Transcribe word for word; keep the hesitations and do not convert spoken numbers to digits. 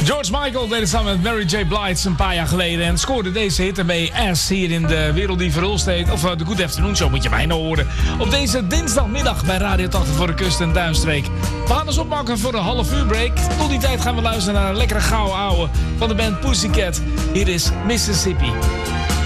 George Michael deed het samen met Mary J. Blige een paar jaar geleden en scoorde deze hit ermee Ass hier in de Wereld die Verhulst heet. Of uh, de Good Afternoon Show moet je bijna horen. Op deze dinsdagmiddag bij Radio tachtig voor de kust en Duinstreek. We gaan ons opmaken voor een half uur break. Tot die tijd gaan we luisteren naar een lekkere gouden ouwe van de band Pussycat. Hier is Mississippi.